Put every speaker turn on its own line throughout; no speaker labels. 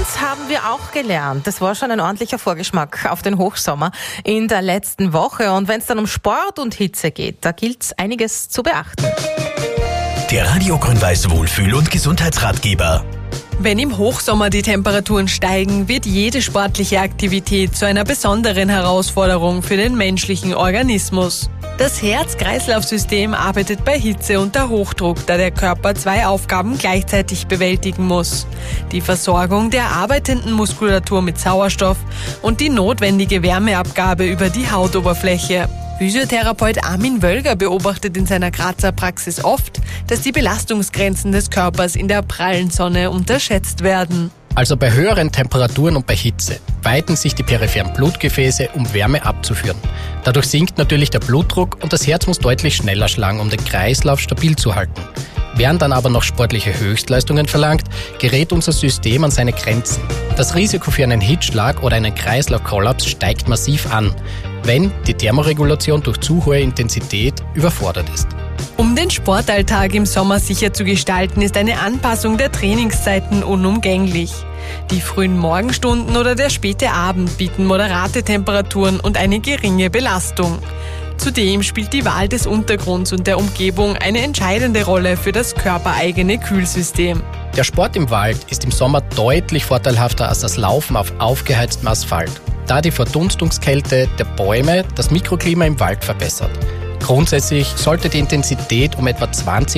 Eins haben wir auch gelernt. Das war schon ein ordentlicher Vorgeschmack auf den Hochsommer in der letzten Woche. Und wenn es dann um Sport und Hitze geht, da gilt es einiges zu beachten.
Der Radio Grün-Weiß Wohlfühl- und Gesundheitsratgeber.
Wenn im Hochsommer die Temperaturen steigen, wird jede sportliche Aktivität zu einer besonderen Herausforderung für den menschlichen Organismus. Das Herz-Kreislauf-System arbeitet bei Hitze unter Hochdruck, da der Körper 2 Aufgaben gleichzeitig bewältigen muss: die Versorgung der arbeitenden Muskulatur mit Sauerstoff und die notwendige Wärmeabgabe über die Hautoberfläche. Physiotherapeut Armin Wölger beobachtet in seiner Grazer Praxis oft, dass die Belastungsgrenzen des Körpers in der prallen Sonne unterschätzt werden.
Also bei höheren Temperaturen und bei Hitze weiten sich die peripheren Blutgefäße, um Wärme abzuführen. Dadurch sinkt natürlich der Blutdruck und das Herz muss deutlich schneller schlagen, um den Kreislauf stabil zu halten. Während dann aber noch sportliche Höchstleistungen verlangt, gerät unser System an seine Grenzen. Das Risiko für einen Hitzschlag oder einen Kreislaufkollaps steigt massiv an, wenn die Thermoregulation durch zu hohe Intensität überfordert ist.
Um den Sportalltag im Sommer sicher zu gestalten, ist eine Anpassung der Trainingszeiten unumgänglich. Die frühen Morgenstunden oder der späte Abend bieten moderate Temperaturen und eine geringe Belastung. Zudem spielt die Wahl des Untergrunds und der Umgebung eine entscheidende Rolle für das körpereigene Kühlsystem.
Der Sport im Wald ist im Sommer deutlich vorteilhafter als das Laufen auf aufgeheiztem Asphalt, da die Verdunstungskälte der Bäume das Mikroklima im Wald verbessert. Grundsätzlich sollte die Intensität um etwa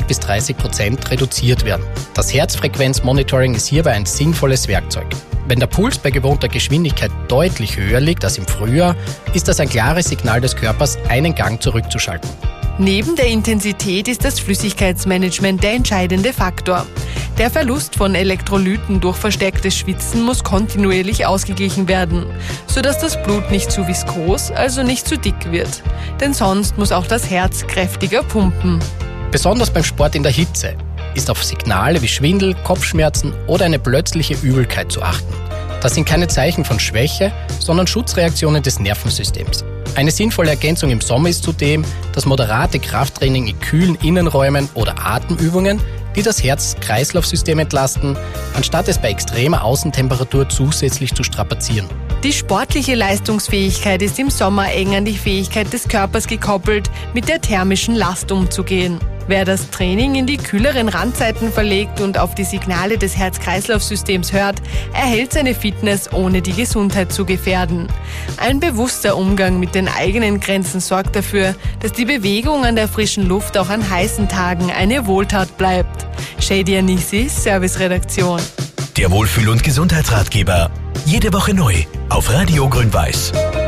20-30% reduziert werden. Das Herzfrequenzmonitoring ist hierbei ein sinnvolles Werkzeug. Wenn der Puls bei gewohnter Geschwindigkeit deutlich höher liegt als im Frühjahr, ist das ein klares Signal des Körpers, einen Gang zurückzuschalten.
Neben der Intensität ist das Flüssigkeitsmanagement der entscheidende Faktor. Der Verlust von Elektrolyten durch verstärktes Schwitzen muss kontinuierlich ausgeglichen werden, sodass das Blut nicht zu viskos, also nicht zu dick wird. Denn sonst muss auch das Herz kräftiger pumpen.
Besonders beim Sport in der Hitze ist auf Signale wie Schwindel, Kopfschmerzen oder eine plötzliche Übelkeit zu achten. Das sind keine Zeichen von Schwäche, sondern Schutzreaktionen des Nervensystems. Eine sinnvolle Ergänzung im Sommer ist zudem das moderate Krafttraining in kühlen Innenräumen oder Atemübungen, die das Herz-Kreislauf-System entlasten, anstatt es bei extremer Außentemperatur zusätzlich zu strapazieren.
Die sportliche Leistungsfähigkeit ist im Sommer eng an die Fähigkeit des Körpers gekoppelt, mit der thermischen Last umzugehen. Wer das Training in die kühleren Randzeiten verlegt und auf die Signale des Herz-Kreislauf-Systems hört, erhält seine Fitness, ohne die Gesundheit zu gefährden. Ein bewusster Umgang mit den eigenen Grenzen sorgt dafür, dass die Bewegung an der frischen Luft auch an heißen Tagen eine Wohltat bleibt. Shady Anisi, Serviceredaktion.
Der Wohlfühl- und Gesundheitsratgeber. Jede Woche neu auf Radio Grün-Weiß.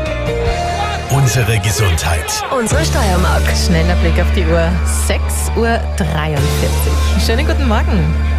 Unsere Gesundheit.
Unsere Steiermark. Schneller Blick auf die Uhr. 6:43 Uhr. Schönen guten Morgen.